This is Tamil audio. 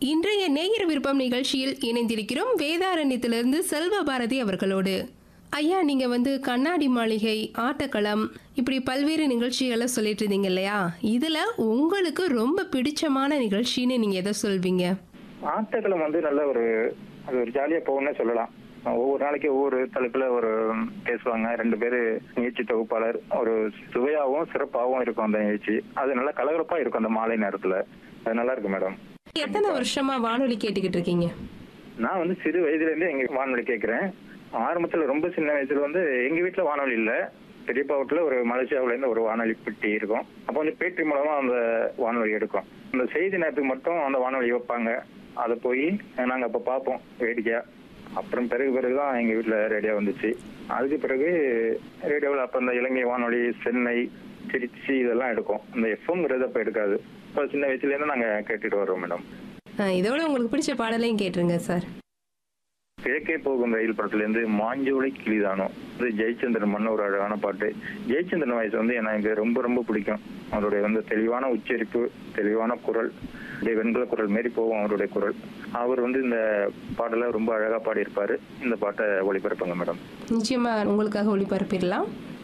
இன்றைய நேயர் விருப்பம் நிகழ்ச்சியில் இணைந்திருக்கிறோம் வேதாரண்யத்திலிருந்து செல்வ பாரதி அவர்களோடு. ஐயா, நீங்க கண்ணாடி மாளிகை, ஆட்டக்களம், இப்படி பல்வேறு நிகழ்ச்சிகளை சொல்லிட்டு இருந்தீங்க இல்லையா? இதுல உங்களுக்கு ரொம்ப பிடிச்சமான நிகழ்ச்சின்னு நீங்க எதை சொல்வீங்க? ஆட்டக்களம் நல்ல அது ஒரு ஜாலியா போகும்னே சொல்லலாம். ஒவ்வொரு நாளைக்கு ஒவ்வொரு தலைப்புல பேசுவாங்க. 2 பேரு நிகழ்ச்சி தொகுப்பாளர். ஒரு சுவையாகவும் சிறப்பாகவும் இருக்கும் அந்த நிகழ்ச்சி. அது நல்லா கலகலப்பா இருக்கும் அந்த மாலை நேரத்துல. அது நல்லா இருக்கு மேடம். எத்தனை வருஷமா வானொலி கேட்டுக்கிட்டு இருக்கீங்க? நான் சிறு வயதுல இருந்தே எங்க வானொலி கேட்கிறேன். ஆரம்பத்துல ரொம்ப சின்ன வயசுல எங்க வீட்டுல வானொலி இல்ல. பெரியப்பா வீட்டுல ஒரு மலேசியாவில இருந்து ஒரு வானொலி பெட்டி இருக்கும். அப்போ பேட்டரி மூலமா அந்த வானொலி எடுக்கும். அந்த செய்தி நேரத்துக்கு மட்டும் அந்த வானொலி வைப்பாங்க. அதை போய் நாங்க அப்ப பார்ப்போம் வேடிக்கையா. அப்புறம் பிறகுதான் எங்க வீட்டுல ரேடியோ வந்துச்சு. அதுக்கு பிறகு ரேடியோவில் அப்ப இந்த இலங்கை வானொலி, சென்னை, திருச்சி இதெல்லாம் எடுக்கும். அந்த எஃப்எம்ங்கிறது அப்ப எடுக்காது. இப்போ சின்ன வயசுல இருந்து நாங்க கேட்டுட்டு வரோம் மேடம். இதோட உங்களுக்கு பிடிச்ச பாடலையும் கேட்டுருங்க சார். கிழக்கே போகும் ரயில் படத்துல இருந்து மாஞ்சோலை கிளிதானோ, அது ஜெயச்சந்திரன் மன்ன ஒரு அழகான பாட்டு. ஜெயச்சந்திரன் வாய்ஸ் எனக்கு ரொம்ப ரொம்ப பிடிக்கும். அவருடைய தெளிவான உச்சரிப்பு, தெளிவான குரல், வெண்கல குரல் மாரி போகும் அவருடைய குரல். அவர் இந்த பாடலை ரொம்ப அழகா பாடியிருப்பாரு. இந்த பாட்டை ஒளிபரப்புங்க மேடம். நிச்சயமா உங்களுக்காக ஒளிபரப்பிடலாம்.